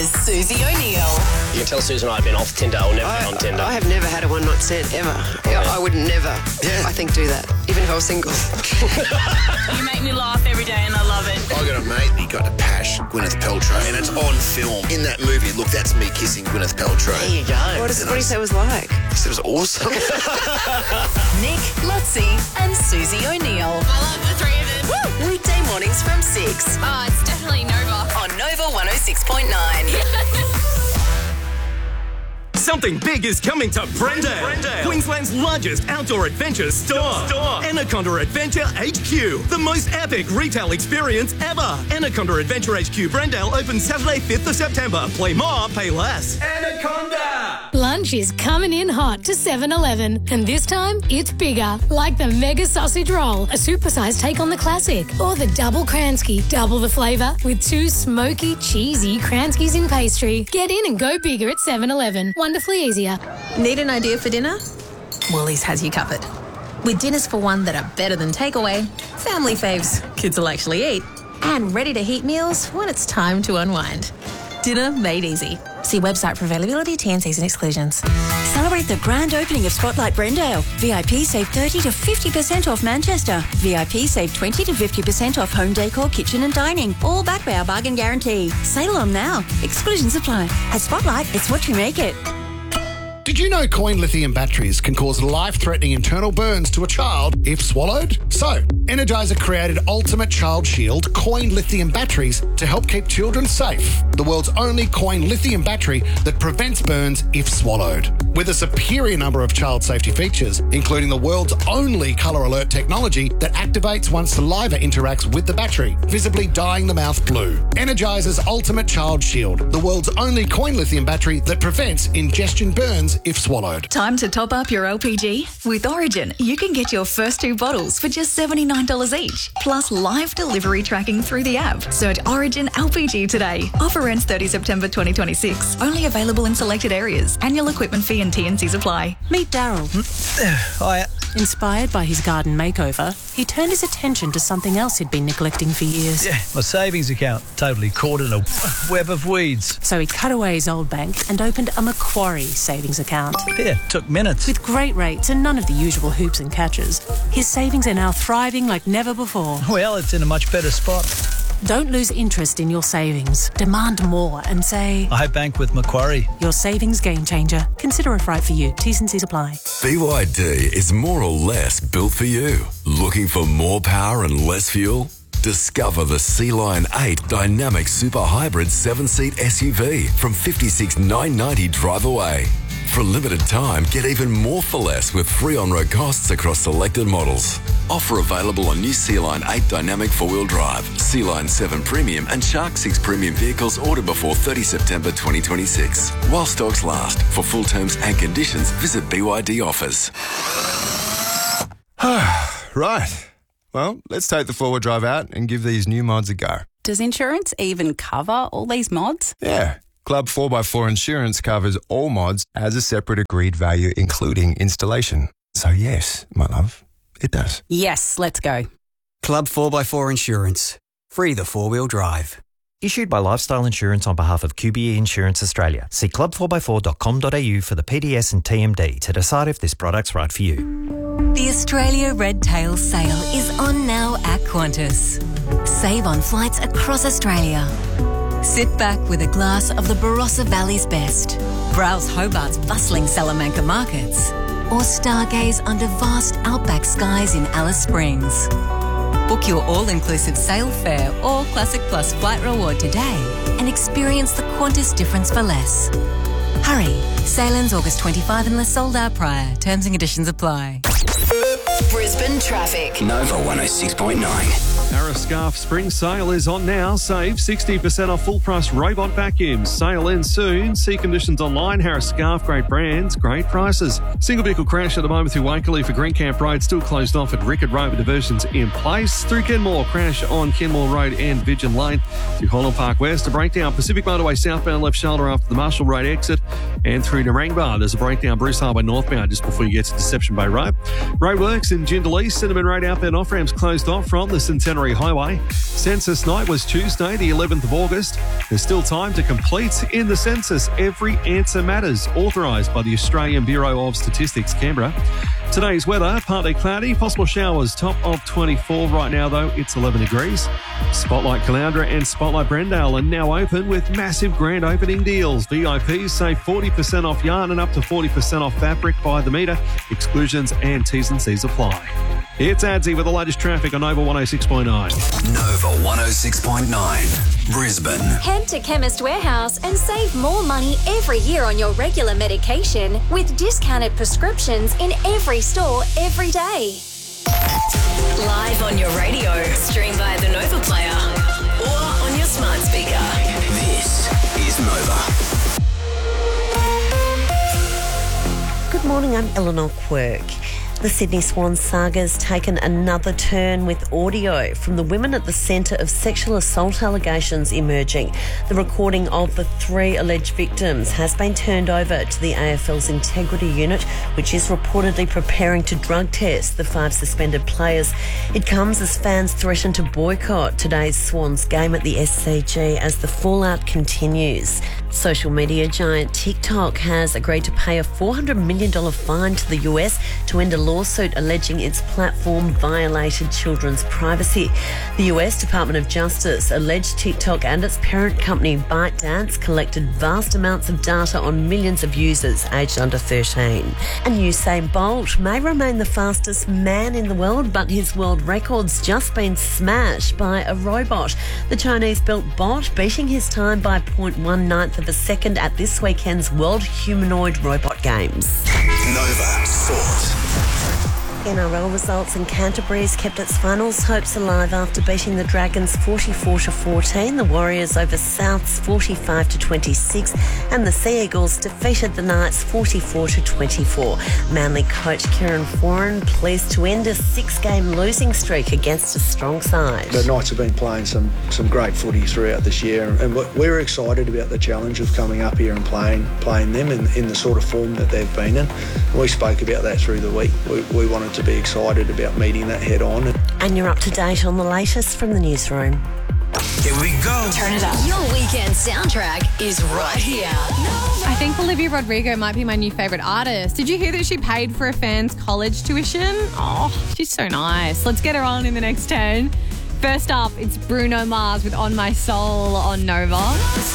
Susie O'Neill. You can tell Susan and I have been off Tinder or never been on Tinder. I have never had a one-night stand, ever. I would never, I think, do that, even if I was single. You make me laugh every day and I love it. I got a mate, he got to pash Gwyneth Paltrow, and it's on film. In that movie, look, that's me kissing Gwyneth Paltrow. There you go. What did he say it was like? He said it was awesome. Nick, Lutzi and Susie O'Neill. I love the three of them. Woo! Weekday mornings from 6. Oh, it's definitely Nova. On Nova 106.9. Something big is coming to Brendale, Queensland's largest outdoor adventure store. Anaconda Adventure HQ, the most epic retail experience ever. Anaconda Adventure HQ Brendale opens Saturday 5th of September. Play more, pay less. Anaconda! Lunch is coming in hot to 7-Eleven, and this time it's bigger, like the Mega Sausage Roll, a supersized take on the classic, or the Double Kransky, double the flavour with 2 smoky, cheesy Kranskys in pastry. Get in and go bigger at 7-Eleven. Wonderfully easier. Need an idea for dinner? Woolies has you covered. With dinners for one that are better than takeaway, family faves kids will actually eat, and ready-to-heat meals when it's time to unwind. Dinner made easy. See website for availability, T&Cs and exclusions. Celebrate the grand opening of Spotlight Brendale. VIP save 30 to 50% off Manchester. VIP save 20 to 50% off home decor, kitchen and dining. All backed by our bargain guarantee. Sale on now. Exclusions apply. At Spotlight, it's what you make it. Did you know coin lithium batteries can cause life-threatening internal burns to a child if swallowed? So, Energizer created Ultimate Child Shield coin lithium batteries to help keep children safe. The world's only coin lithium battery that prevents burns if swallowed. With a superior number of child safety features, including the world's only colour alert technology that activates once saliva interacts with the battery, visibly dyeing the mouth blue. Energizer's Ultimate Child Shield, the world's only coin lithium battery that prevents ingestion burns if swallowed. Time to top up your LPG? With Origin, you can get your first 2 bottles for just $79 each, plus live delivery tracking through the app. Search Origin LPG today. Offer ends 30 September 2026. Only available in selected areas. Annual equipment fee and T&Cs apply. Meet Daryl. Hiya. Inspired by his garden makeover, he turned his attention to something else he'd been neglecting for years. Yeah, my savings account. Totally caught in a web of weeds. So he cut away his old bank and opened a Macquarie savings account. Yeah, took minutes. With great rates and none of the usual hoops and catches, his savings are now thriving like never before. Well, it's in a much better spot. Don't lose interest in your savings. Demand more and say, I bank with Macquarie. Your savings game changer. Consider it right for you. T's and C's apply. BYD is more or less built for you. Looking for more power and less fuel? Discover the Sea-Line 8 Dynamic Super Hybrid 7-seat SUV from $56,990 drive away. For a limited time, get even more for less with free on-road costs across selected models. Offer available on new Sea-Line 8 Dynamic 4-wheel drive, Sea-Line 7 Premium and Shark 6 Premium vehicles ordered before 30 September 2026. While stocks last. For full terms and conditions, visit BYD offers. Right. Well, let's take the 4-wheel drive out and give these new mods a go. Does insurance even cover all these mods? Yeah. Club 4x4 Insurance covers all mods as a separate agreed value, including installation. So yes, my love, it does. Yes, let's go. Club 4x4 Insurance. Free the 4-wheel drive. Issued by Lifestyle Insurance on behalf of QBE Insurance Australia. See club4x4.com.au for the PDS and TMD to decide if this product's right for you. The Australia Red Tail sale is on now at Qantas. Save on flights across Australia. Sit back with a glass of the Barossa Valley's best. Browse Hobart's bustling Salamanca markets. Or stargaze under vast outback skies in Alice Springs. Book your all-inclusive sail fare or Classic Plus flight reward today and experience the Qantas difference for less. Hurry, sail ends August 25 unless sold out prior. Terms and conditions apply. Brisbane traffic. Nova 106.9. Harris Scarf Spring Sale is on now. Save 60% off full price robot vacuums. Sale ends soon. See conditions online. Harris Scarf, great brands, great prices. Single vehicle crash at the moment through Wakerley for Greencamp Road, still closed off at Rickard Road with diversions in place. Through Kenmore, crash on Kenmore Road and Vigil Lane. Through Holland Park West, a breakdown Pacific Motorway southbound left shoulder after the Marshall Road exit. And through Narangba, there's a breakdown Bruce Harbour northbound just before you get to Deception Bay Road. Roadworks in in Jindalee. Cinnamon Road outbound off-ramps closed off from the Centenary Highway. Census night was Tuesday, the 11th of August. There's still time to complete in the census. Every answer matters. Authorised by the Australian Bureau of Statistics, Canberra. Today's weather, partly cloudy, possible showers, top of 24. Right now, though, it's 11 degrees. Spotlight Caloundra and Spotlight Brendale are now open with massive grand opening deals. VIPs save 40% off yarn and up to 40% off fabric by the metre. Exclusions and T's and C's apply. It's Adsy with the latest traffic on Nova 106.9. Nova 106.9, Brisbane. Head to Chemist Warehouse and save more money every year on your regular medication with discounted prescriptions in every store every day. Live on your radio, stream via the Nova Player or on your smart speaker. This is Nova. Good morning, I'm Eleanor Quirk. The Sydney Swans saga's taken another turn with audio from the women at the centre of sexual assault allegations emerging. The recording of the 3 alleged victims has been turned over to the AFL's Integrity Unit, which is reportedly preparing to drug test the 5 suspended players. It comes as fans threaten to boycott today's Swans game at the SCG as the fallout continues. Social media giant TikTok has agreed to pay a $400 million fine to the US to end a lawsuit alleging its platform violated children's privacy. The US Department of Justice alleged TikTok and its parent company ByteDance collected vast amounts of data on millions of users aged under 13. And Usain Bolt may remain the fastest man in the world, but his world record's just been smashed by a robot. The Chinese-built bot beating his time by 0.19 of a second at this weekend's World Humanoid Robot Games. Nova Sport. NRL results and Canterbury's kept its finals hopes alive after beating the Dragons 44-14, the Warriors over Souths 45-26, and the Sea Eagles defeated the Knights 44-24. Manly coach Kieran Foran pleased to end a 6-game losing streak against a strong side. The Knights have been playing some great footy throughout this year, and we're excited about the challenge of coming up here and playing them in the sort of form that they've been in. We spoke about that through the week. We wanted to be excited about meeting that head on. And you're up to date on the latest from the newsroom. Here we go. Turn it up. Your weekend soundtrack is right here. I think Olivia Rodrigo might be my new favourite artist. Did you hear that she paid for a fan's college tuition? Oh, she's so nice. Let's get her on in the next 10. First up, it's Bruno Mars with On My Soul on Nova.